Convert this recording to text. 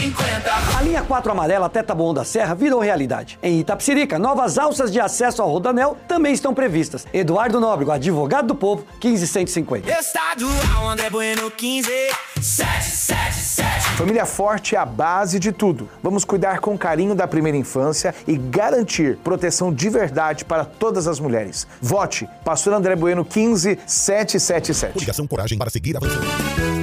A linha 4 amarela até Taboão da Serra virou realidade. Em Itapecerica, novas alças de acesso ao Rodoanel também estão previstas. Eduardo Nóbrego, advogado do povo, 15150. Estadual André Bueno 15777. Família forte é a base de tudo. Vamos cuidar com carinho da primeira infância e garantir proteção de verdade para todas as mulheres. Vote Pastor André Bueno 15777. Coligação Coragem para seguir avançando.